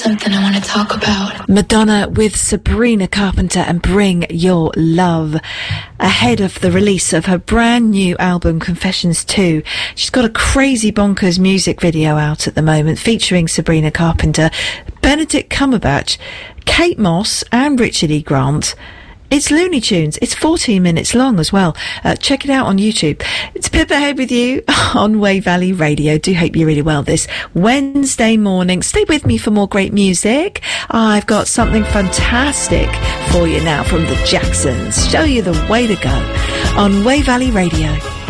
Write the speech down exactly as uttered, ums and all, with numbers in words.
Something I want to talk about. Madonna with Sabrina Carpenter and Bring Your Love, ahead of the release of her brand new album Confessions two. She's got a crazy bonkers music video out at the moment featuring Sabrina Carpenter, Benedict Cumberbatch, Kate Moss and Richard E. Grant. It's Looney Tunes. It's fourteen minutes long as well. Uh, check it out on YouTube. It's Pippa Head with you on Way Valley Radio. Do hope you're really well this Wednesday morning. Stay with me for more great music. I've got something fantastic for you now from the Jacksons. Show you the way to go on Way Valley Radio.